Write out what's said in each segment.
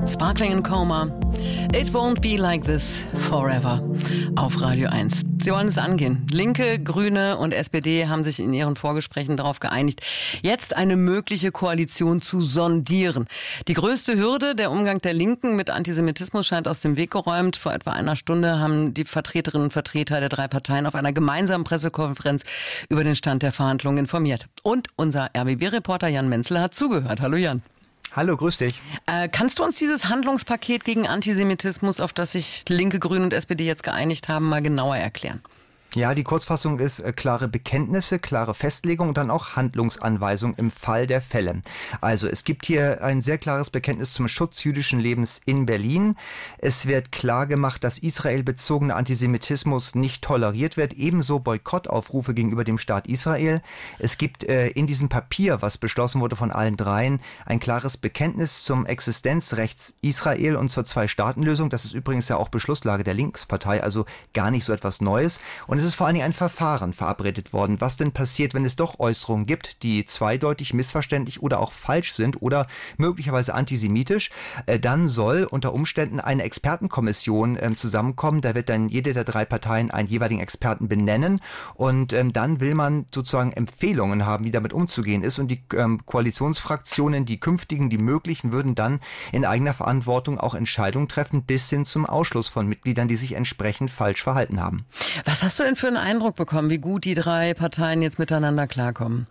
Sparkling in Coma. It won't be like this forever. Auf Radio 1. Sie wollen es angehen. Linke, Grüne und SPD haben sich in ihren Vorgesprächen darauf geeinigt, jetzt eine mögliche Koalition zu sondieren. Die größte Hürde, der Umgang der Linken mit Antisemitismus, scheint aus dem Weg geräumt. Vor etwa einer Stunde haben die Vertreterinnen und Vertreter der drei Parteien auf einer gemeinsamen Pressekonferenz über den Stand der Verhandlungen informiert. Und unser RBB-Reporter Jan Menzel hat zugehört. Hallo Jan. Hallo, grüß dich. Kannst du uns dieses Handlungspaket gegen Antisemitismus, auf das sich Linke, Grüne und SPD jetzt geeinigt haben, mal genauer erklären? Ja, die Kurzfassung ist klare Bekenntnisse, klare Festlegung und dann auch Handlungsanweisung im Fall der Fälle. Also es gibt hier ein sehr klares Bekenntnis zum Schutz jüdischen Lebens in Berlin. Es wird klar gemacht, dass israelbezogener Antisemitismus nicht toleriert wird, ebenso Boykottaufrufe gegenüber dem Staat Israel. Es gibt in diesem Papier, was beschlossen wurde von allen dreien, ein klares Bekenntnis zum Existenzrecht Israel und zur Zwei-Staaten-Lösung. Das ist übrigens ja auch Beschlusslage der Linkspartei, also gar nicht so etwas Neues. Und es ist vor allen Dingen ein Verfahren verabredet worden. Was denn passiert, wenn es doch Äußerungen gibt, die zweideutig, missverständlich oder auch falsch sind oder möglicherweise antisemitisch? Dann soll unter Umständen eine Expertenkommission zusammenkommen. Da wird dann jede der drei Parteien einen jeweiligen Experten benennen. Und dann will man sozusagen Empfehlungen haben, wie damit umzugehen ist. Und die Koalitionsfraktionen, die künftigen, die möglichen, würden dann in eigener Verantwortung auch Entscheidungen treffen, bis hin zum Ausschluss von Mitgliedern, die sich entsprechend falsch verhalten haben. Was hast du denn für einen Eindruck bekommen, wie gut die drei Parteien jetzt miteinander klarkommen?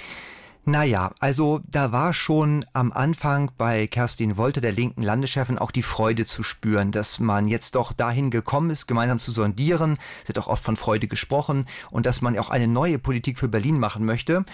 Naja, also da war schon am Anfang bei Kerstin Wolter, der linken Landeschefin, auch die Freude zu spüren, dass man jetzt doch dahin gekommen ist, gemeinsam zu sondieren. Es wird auch oft von Freude gesprochen und dass man auch eine neue Politik für Berlin machen möchte.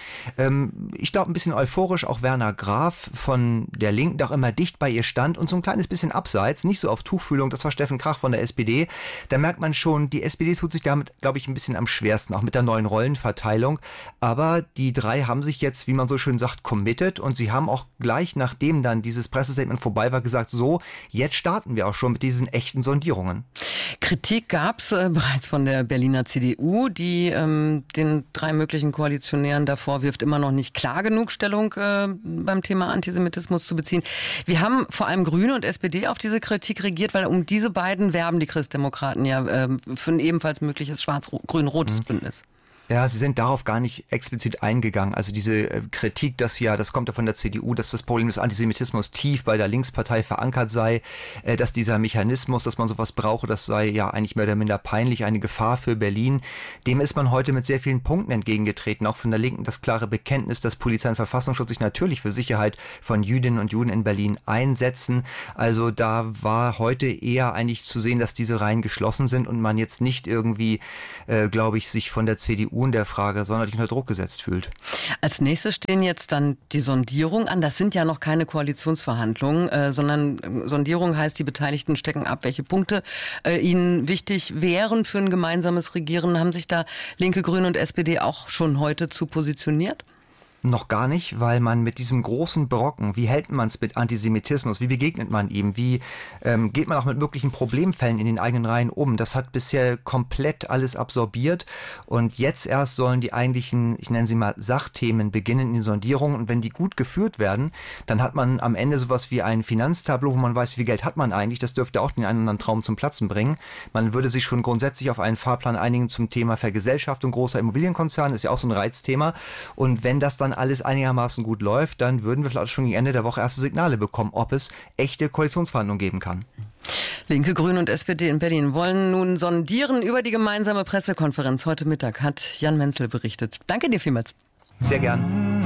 Ich glaube, ein bisschen euphorisch auch Werner Graf von der Linken, der auch immer dicht bei ihr stand und so ein kleines bisschen abseits, nicht so auf Tuchfühlung, das war Steffen Krach von der SPD. Da merkt man schon, die SPD tut sich damit, glaube ich, ein bisschen am schwersten, auch mit der neuen Rollenverteilung. Aber die drei haben sich jetzt, wie man so schön sagt, committed und sie haben auch gleich, nachdem dann dieses Pressestatement vorbei war, gesagt, so, jetzt starten wir auch schon mit diesen echten Sondierungen. Kritik gab es bereits von der Berliner CDU, die den drei möglichen Koalitionären davor wirft, immer noch nicht klar genug Stellung beim Thema Antisemitismus zu beziehen. Wir haben vor allem Grüne und SPD auf diese Kritik reagiert, weil um diese beiden werben die Christdemokraten ja für ein ebenfalls mögliches schwarz-grün-rotes Bündnis. Ja, sie sind darauf gar nicht explizit eingegangen. Also diese Kritik, das kommt ja von der CDU, dass das Problem des Antisemitismus tief bei der Linkspartei verankert sei, dass dieser Mechanismus, dass man sowas brauche, das sei ja eigentlich mehr oder minder peinlich, eine Gefahr für Berlin. Dem ist man heute mit sehr vielen Punkten entgegengetreten, auch von der Linken das klare Bekenntnis, dass Polizei und Verfassungsschutz sich natürlich für Sicherheit von Jüdinnen und Juden in Berlin einsetzen. Also da war heute eher eigentlich zu sehen, dass diese Reihen geschlossen sind und man jetzt nicht irgendwie, glaube ich, sich von der CDU in der Frage sonderlich unter Druck gesetzt fühlt. Als nächstes stehen jetzt dann die Sondierungen an. Das sind ja noch keine Koalitionsverhandlungen, sondern Sondierung heißt, die Beteiligten stecken ab, welche Punkte ihnen wichtig wären für ein gemeinsames Regieren. Haben sich da Linke, Grüne und SPD auch schon heute zu positioniert? Noch gar nicht, weil man mit diesem großen Brocken, wie hält man es mit Antisemitismus, wie begegnet man ihm, wie geht man auch mit möglichen Problemfällen in den eigenen Reihen um, das hat bisher komplett alles absorbiert und jetzt erst sollen die eigentlichen, ich nenne sie mal Sachthemen beginnen in den Sondierungen und wenn die gut geführt werden, dann hat man am Ende sowas wie ein Finanztableau, wo man weiß, wie viel Geld hat man eigentlich, das dürfte auch den einen oder anderen Traum zum Platzen bringen. Man würde sich schon grundsätzlich auf einen Fahrplan einigen zum Thema Vergesellschaftung großer Immobilienkonzerne, ist ja auch so ein Reizthema und wenn das dann alles einigermaßen gut läuft, dann würden wir vielleicht schon gegen Ende der Woche erste Signale bekommen, ob es echte Koalitionsverhandlungen geben kann. Linke, Grüne und SPD in Berlin wollen nun sondieren über die gemeinsame Pressekonferenz. Heute Mittag hat Jan Menzel berichtet. Danke dir vielmals. Sehr gern.